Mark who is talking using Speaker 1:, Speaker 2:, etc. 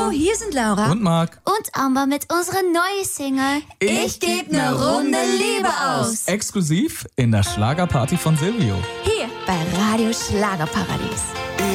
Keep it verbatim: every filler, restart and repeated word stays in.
Speaker 1: Hallo, hier sind Laura
Speaker 2: und Marc
Speaker 3: und Amber mit unserer neuen Single
Speaker 1: Ich geb ne Runde Liebe aus.
Speaker 2: Exklusiv in der Schlagerparty von Silvio.
Speaker 3: Hier bei Radio Schlagerparadies.